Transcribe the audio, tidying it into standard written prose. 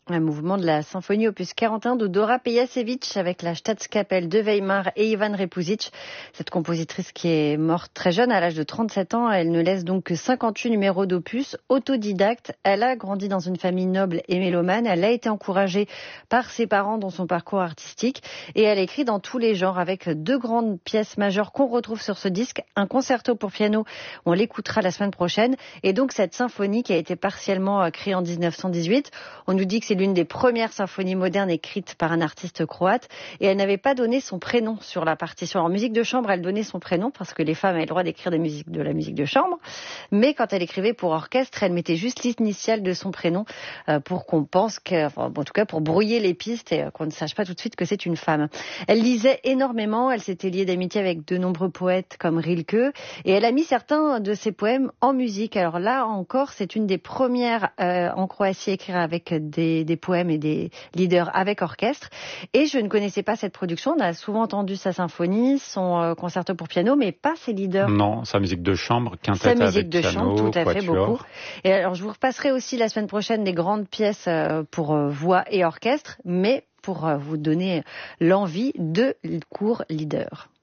Un mouvement de la symphonie opus 41 de Dora Pejacevic avec la Staatskapelle de Weimar et Ivan Repusic. Cette compositrice qui est morte très jeune, à l'âge de 37 ans, elle ne laisse donc que 58 numéros d'opus, autodidacte. Elle a grandi dans une famille noble et mélomane. Elle a été encouragée par ses parents dans son parcours artistique et elle écrit dans tous les genres avec 2 grandes pièces majeures qu'on retrouve sur ce disque. Un concerto pour piano, on l'écoutera la semaine prochaine, et donc cette symphonie qui a été partiellement créée en 1918. On nous dit que c'est l'une des premières symphonies modernes écrites par un artiste croate, et elle n'avait pas donné son prénom sur la partition. En musique de chambre, elle donnait son prénom parce que les femmes avaient le droit d'écrire de la musique de chambre, mais quand elle écrivait pour orchestre, elle mettait juste l'initiale de son prénom pour qu'on pense en tout cas pour brouiller les pistes et qu'on ne sache pas tout de suite que c'est une femme. Elle lisait énormément, elle s'était liée d'amitié avec de nombreux poètes comme Rilke, et elle a mis certains de ses poèmes en musique. Alors là encore, c'est une des premières en Croatie à écrire avec des poèmes et des leaders avec orchestre. Et je ne connaissais pas cette production. On a souvent entendu sa symphonie, son concerto pour piano, mais pas ses leaders. Non, sa musique de chambre, quintette sa avec musique de piano, chambre, tout à fait, quatuor. beaucoup. Et alors, je vous repasserai aussi la semaine prochaine des grandes pièces pour voix et orchestre, mais pour vous donner l'envie de cours leader.